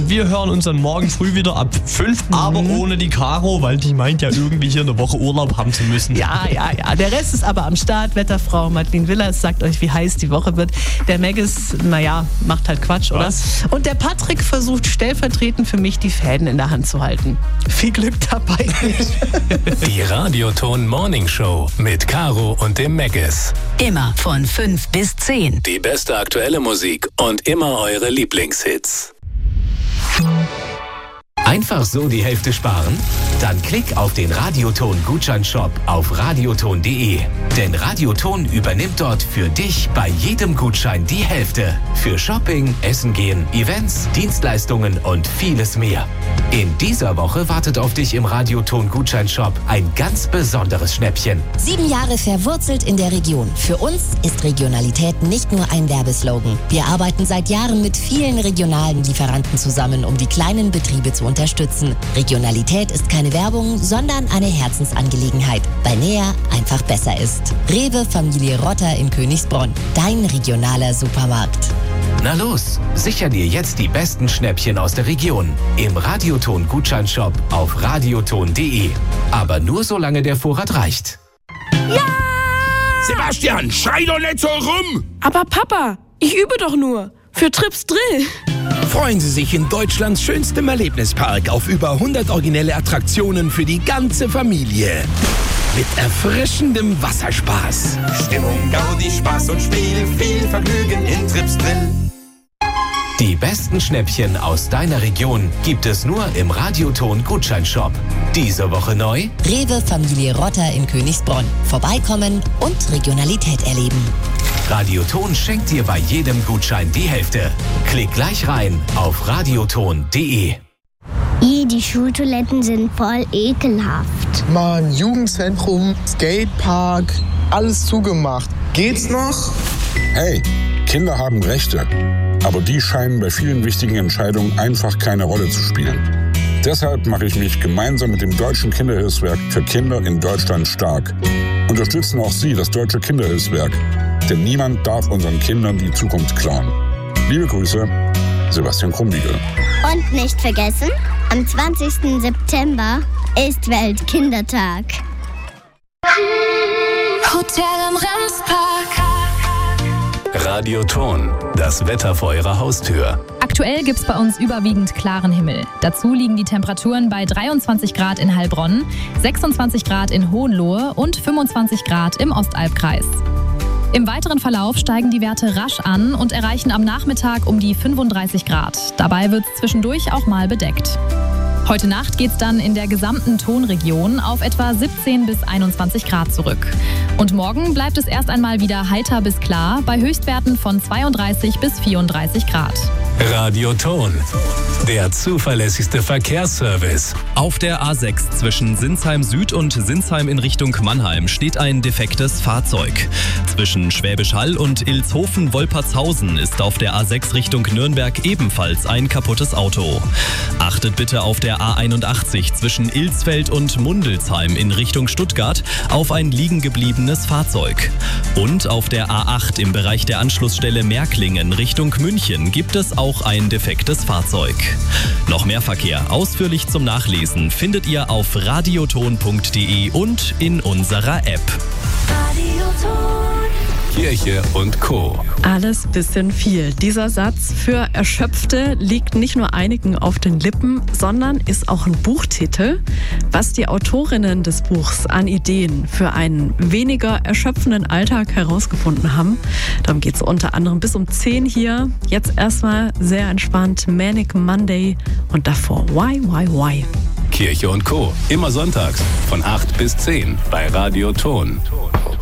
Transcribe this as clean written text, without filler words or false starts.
wir hören uns dann morgen früh wieder ab 5, aber ohne die Caro, weil die meint ja irgendwie hier eine Woche Urlaub haben zu müssen. Ja. Der Rest ist aber am Start. Wetterfrau Madeleine Willers sagt euch, wie heiß die Woche wird. Der Maggis, macht halt Quatsch, oder? Was? Und der Patrick versucht stellvertretend für mich die Fäden in der Hand zu halten. Viel Glück dabei. Die Radioton Morning Show mit Caro und dem Maggis. Immer von 5 bis 10. Die beste aktuelle Musik und immer eure Lieblingshits. Einfach so die Hälfte sparen? Dann klick auf den Radioton-Gutscheinshop auf radioton.de. Denn Radioton übernimmt dort für dich bei jedem Gutschein die Hälfte. Für Shopping, Essen gehen, Events, Dienstleistungen und vieles mehr. In dieser Woche wartet auf dich im Radioton-Gutscheinshop ein ganz besonderes Schnäppchen. 7 Jahre verwurzelt in der Region. Für uns ist Regionalität nicht nur ein Werbeslogan. Wir arbeiten seit Jahren mit vielen regionalen Lieferanten zusammen, um die kleinen Betriebe zu unterstützen. Regionalität ist keine Werbung, sondern eine Herzensangelegenheit, weil näher einfach besser ist. Rewe Familie Rotter in Königsbronn. Dein regionaler Supermarkt. Na los, sicher dir jetzt die besten Schnäppchen aus der Region im Radioton-Gutscheinshop auf radioton.de. Aber nur solange der Vorrat reicht. Sebastian, schrei doch nicht so rum! Aber Papa, ich übe doch nur. Für Trips Drill. Freuen Sie sich in Deutschlands schönstem Erlebnispark auf über 100 originelle Attraktionen für die ganze Familie. Mit erfrischendem Wasserspaß. Stimmung, Gaudi, Spaß und Spiel, viel Vergnügen in Trips Drill. Die besten Schnäppchen aus deiner Region gibt es nur im Radioton-Gutscheinshop. Diese Woche neu: Rewe Familie Rotter in Königsbronn. Vorbeikommen und Regionalität erleben. Radioton schenkt dir bei jedem Gutschein die Hälfte. Klick gleich rein auf radioton.de. Die Schultoiletten sind voll ekelhaft. Mann, Jugendzentrum, Skatepark, alles zugemacht. Geht's noch? Hey, Kinder haben Rechte. Aber die scheinen bei vielen wichtigen Entscheidungen einfach keine Rolle zu spielen. Deshalb mache ich mich gemeinsam mit dem Deutschen Kinderhilfswerk für Kinder in Deutschland stark. Unterstützen auch Sie das Deutsche Kinderhilfswerk. Denn niemand darf unseren Kindern die Zukunft klauen. Liebe Grüße, Sebastian Krumbiegel. Und nicht vergessen, am 20. September ist Weltkindertag. Hotel im Remspark. Radioton, das Wetter vor Ihrer Haustür. Aktuell gibt's bei uns überwiegend klaren Himmel. Dazu liegen die Temperaturen bei 23 Grad in Heilbronn, 26 Grad in Hohenlohe und 25 Grad im Ostalbkreis. Im weiteren Verlauf steigen die Werte rasch an und erreichen am Nachmittag um die 35 Grad. Dabei wird's zwischendurch auch mal bedeckt. Heute Nacht geht's dann in der gesamten Tonregion auf etwa 17 bis 21 Grad zurück. Und morgen bleibt es erst einmal wieder heiter bis klar bei Höchstwerten von 32 bis 34 Grad. Radioton, der zuverlässigste Verkehrsservice. Auf der A6 zwischen Sinsheim Süd und Sinsheim in Richtung Mannheim steht ein defektes Fahrzeug. Zwischen Schwäbisch Hall und Ilshofen-Wolpertshausen ist auf der A6 Richtung Nürnberg ebenfalls ein kaputtes Auto. Achtet bitte auf der A81 zwischen Ilsfeld und Mundelsheim in Richtung Stuttgart auf ein liegen gebliebenes Fahrzeug. Und auf der A8 im Bereich der Anschlussstelle Märklingen Richtung München gibt es auch ein defektes Fahrzeug. Noch mehr Verkehr ausführlich zum Nachlesen findet ihr auf radioton.de und in unserer App. Kirche und Co. Alles bisschen viel. Dieser Satz für Erschöpfte liegt nicht nur einigen auf den Lippen, sondern ist auch ein Buchtitel. Was die Autorinnen des Buchs an Ideen für einen weniger erschöpfenden Alltag herausgefunden haben, darum geht es unter anderem bis um 10 hier. Jetzt erstmal sehr entspannt Manic Monday und davor Why? Kirche und Co. Immer sonntags von 8 bis 10 bei Radioton.